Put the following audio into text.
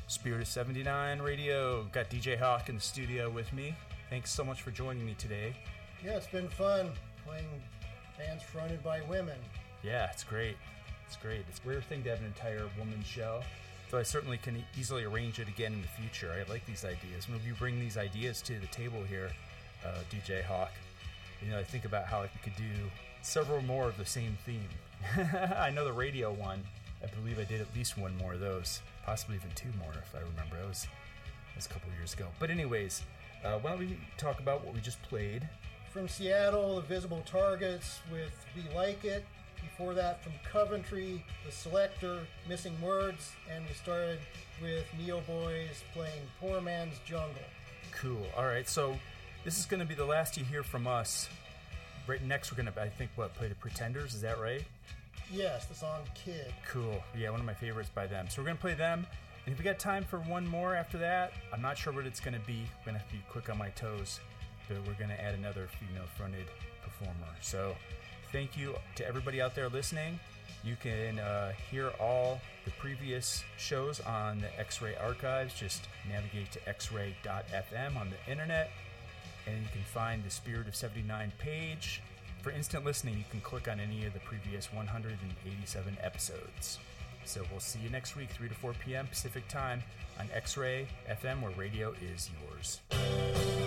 Spirit of 79 Radio. Got DJ Hawk in the studio with me. Thanks so much for joining me today. Yeah, it's been fun playing bands fronted by women. Yeah, it's great. It's great. It's a rare thing to have an entire woman show. So I certainly can easily arrange it again in the future. I like these ideas. Maybe you bring these ideas to the table here, DJ Hawk. You know, I think about how I could do several more of the same theme. I know the radio one. I believe I did at least one more of those. Possibly even two more, if I remember. That was a couple years ago. But anyways, why don't we talk about what we just played? From Seattle, The Visible Targets with We Like It. Before that, from Coventry, The Selector, Missing Words. And we started with Neo Boys playing Poor Man's Jungle. Cool. All right, so this is going to be the last you hear from us. Right next, we're going to, I think, play the Pretenders. Is that right? Yes, the song Kid. Cool. Yeah, one of my favorites by them. So we're going to play them. And if we got time for one more after that, I'm not sure what it's going to be. I'm going to have to be quick on my toes. But we're going to add another female-fronted performer. So thank you to everybody out there listening. You can hear all the previous shows on the X-Ray Archives. Just navigate to xray.fm on the internet. And you can find the Spirit of 79 page. For instant listening, you can click on any of the previous 187 episodes. So we'll see you next week, 3 to 4 p.m. Pacific Time on X-Ray FM, where radio is yours.